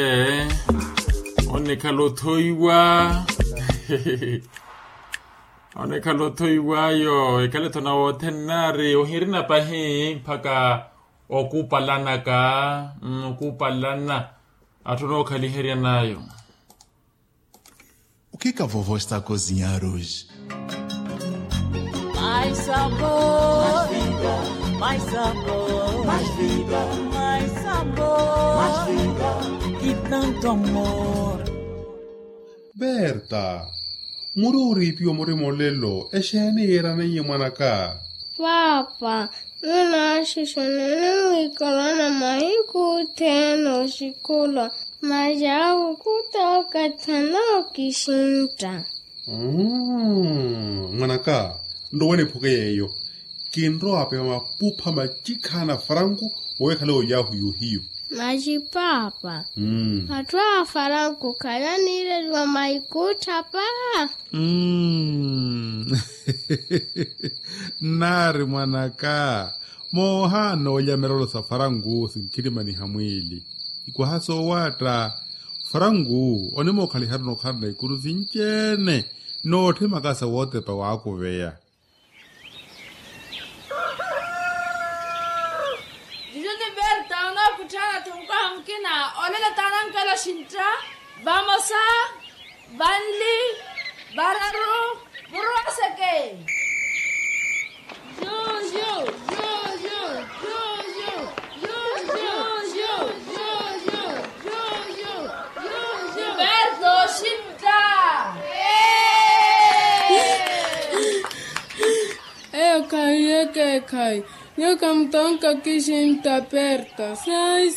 Onekalotoiwa yo ekaleto na otenari ohirina pahi paka okupalana ka okupalana atuno kaliheria nayo. O que a vovó está a cozinhar hoje? Mais sabor, mais vida, mais sabor, mais vida, mais sabor, mais vida e tanto amor. Berta, mururi pio molelo, esheni era na yemanaka. Papa, nuna shishonene wikolana mahiku teno shikola, majawu kutoka tano kishinta. Manaka, ndo wene puke yeyo. Kinro ape mapupa majikana frangu, wekale oyahu yuhiyo. Maji papa. Hatua farangu kaya nile wa maikuta pa. Nari mwanaka. Mohano ya merolo sa farangu sinkirima ni hamwili. Ikuwa haso wata. Farangu, onimo kalihari no karna ikuru zinchene. No te makasa wote pa wako vea. Vamos a Vanli Bararu Burasake. Berto Shinta. Kai. Eu camtonka kishinta perta. Sai.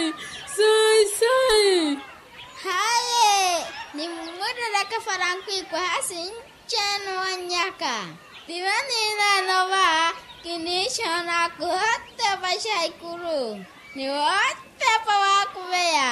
Haye, ni muda laka farangu kwa hasin chano wanyaka. Diwani na nova kinishona kuhote bashai kuru. Ni wote pa wakubea.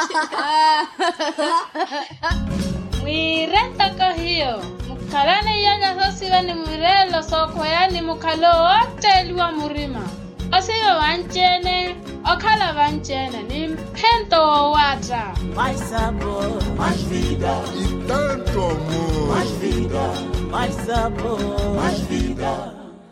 Mwirenta kahiyo. Mukalane yanya sosiwa ni mwirelo soko yani mukalo wote liwa murima. Osiwa wanchene, okala wanchene, ni mpento wata. Mais sabor, mais vida E tanto amor. mais vida, mais sabor, mais vida.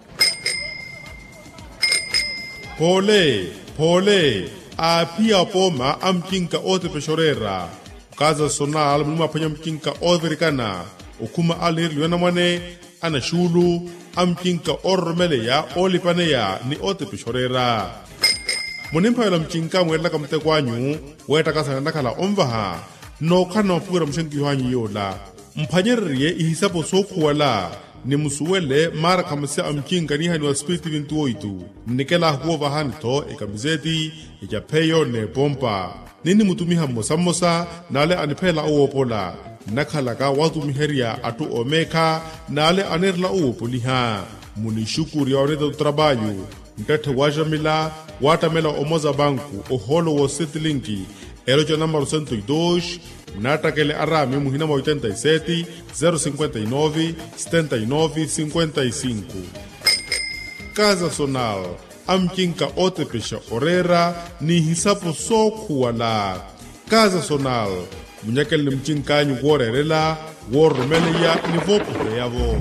Pole, apia poma amkinka ote peshorera. Kaza sonal mnuma panya mkinka overikana. Ukuma alir liwana mwane, ana shulu, amkinka ormele ya olipane ya ni ote peshorera. Munimpa yala mkinka mwela kamte kwanyu, weta kasa nakala omvaha, no kana mpura mshenki yuhanyi yola. Mpanyerrie ihisapo soku wala, ni musuwele mara kamase amkinka ni hani wa spiriti vintuo itu. Nikela huo vahani to, ikamizeti, ikapeyo ne pompa. Nini mutumiha mosa, nale anipela uopola. Nakalaka watu miheria atu omeka, nale anerla uopoliha. Munishukuri ya waneta utrabayu. Mtete wajamila, watamela omoza banku, oholo wo setlinki. Elojo number 102, natakele arami muhina 87 059 79 55. Casa Sonal, amkinka ote pesha orera, ni hisapo soku wala. Casa Sonal, munyakele mchinkanyu worerela, wormeleya ni vopo yavo.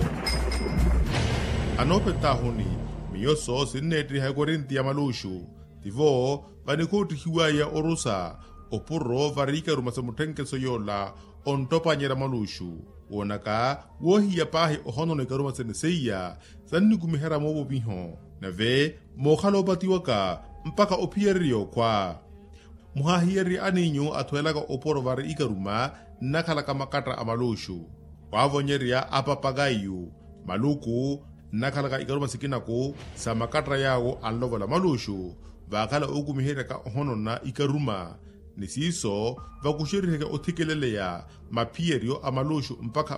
Anope tahuni, miyoso sinetri haikorinti ya malushu. Tivo, vanikuti hiwaya orusa, opuro varika rumasamutenke soyola, ontopa nyera malushu. Wonaka, wohi ya pahi ohono nekaruma seneseya, sanni kumihera mobo biho. Nave, mohalo batiwaka, mpaka opierio kwa. Muhahiri aninyo atuelaga oporo varika ruma, nakalaka makatra amalushu. Wavonyeria apapagayu, maluku, nakalaka ikaruma sikinako, sa makatra yago anlovo la malushu. Vakala ugumihereka ohono na ikaruma. Nisiso, vakushirika otikeleleya, mapierio amalushu mpaka